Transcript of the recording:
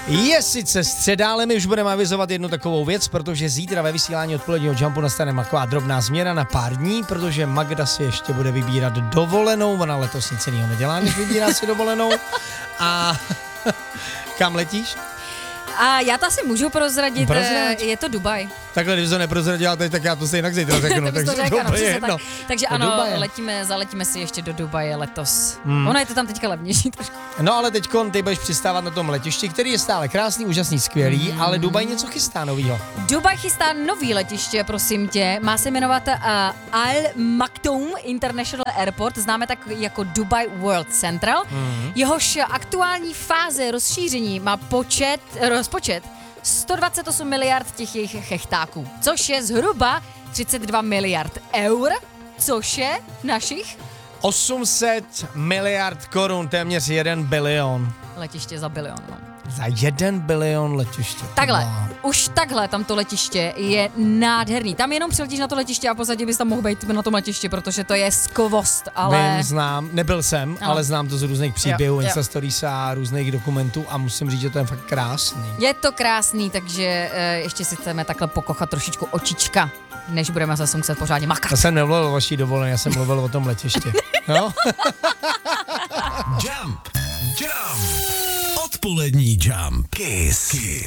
Je sice středa, ale my už budeme avizovat jednu takovou věc, protože zítra ve vysílání odpoledního Jumpu nastane taková drobná změna na pár dní, protože Magda si ještě bude vybírat dovolenou, ona letos nic jiného nedělá, než vybírá si dovolenou. A kam letíš? A já to asi můžu prozradit, je to Dubaj. Takhle, když to neprozradila teď, tak já to se jinak zítra řeknu. Takže ano, zaletíme si ještě do Dubaje letos. Ono je to tam teďka levnější trošku. No ale teďkon ty budeš přistávat na tom letišti, který je stále krásný, úžasný, skvělý, ale Dubaj něco chystá novýho. Dubaj chystá nový letiště, prosím tě. Má se jmenovat Al Maktoum International Airport, známe tak jako Dubai World Central. Jehož aktuální fáze rozšíření má rozpočet 128 miliard těch jejich hektáků, což je zhruba 32 miliard eur, což je našich 800 miliard korun, téměř 1 bilion. Letiště za bilion, no. Za 1 bilion letiště. Takhle, už takhle tam to letiště je nádherný. Tam jenom přiletíš na to letiště a pozadí bys tam mohl být na tom letišti, protože to je skvost, ale... Vím, znám, nebyl jsem, ale znám to z různých příběhů, Instastories a různých dokumentů a musím říct, že to je fakt krásný. Je to krásný, takže ještě si chceme takhle pokochat trošičku očička, než budeme zase muset pořádně makat. Já jsem nemluvil o vaší dovolené, já jsem mluvil o tom letišti. Jo? Jump. Odpolední Jump. Kiss.